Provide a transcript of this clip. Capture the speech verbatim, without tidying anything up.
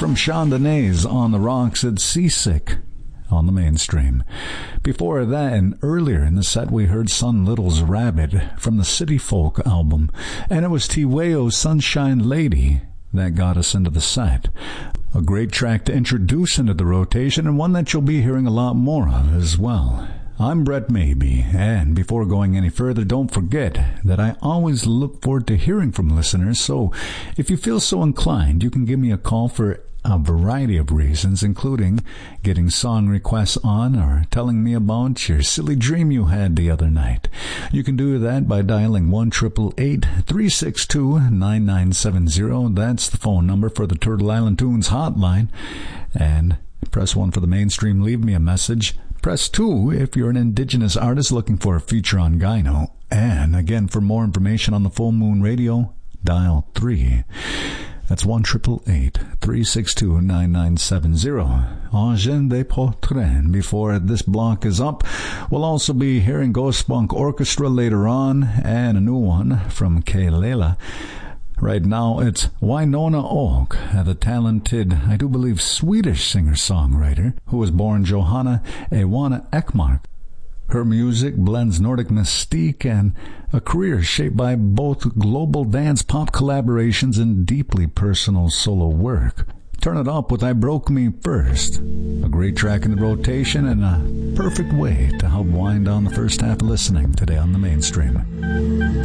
From Chandonnais on the Rocks, it's Seasick on the Mainstream. Before that, and earlier in the set, we heard Sun Little's Rabbit from the City Folk album, and it was Tiwao's Sunshine Lady that got us into the set. A great track to introduce into the rotation, and one that you'll be hearing a lot more of as well. I'm Brett Maybe, and before going any further, don't forget that I always look forward to hearing from listeners, so if you feel so inclined, you can give me a call for a variety of reasons, including getting song requests on or telling me about your silly dream you had the other night. You can do that by dialing one eight eight eight, three six two, nine nine seven zero. That's the phone number for the Turtle Island Tunes hotline. And press one for the Mainstream, leave me a message. Press two if you're an Indigenous artist looking for a feature on Gyno. And again, for more information on the Full Moon Radio, dial three. That's one eight eight eight, three six two, nine nine seven zero. Engin de Potren. Before this block is up, we'll also be hearing Ghost Funk Orchestra later on, and a new one from Kelela. Right now, it's Winona Oak, the talented, I do believe, Swedish singer-songwriter who was born Johanna Ewana Ekmark. Her music blends Nordic mystique and a career shaped by both global dance pop collaborations and deeply personal solo work. Turn it up with I Broke Me First, a great track in the rotation and a perfect way to help wind down the first half of listening today on the Mainstream.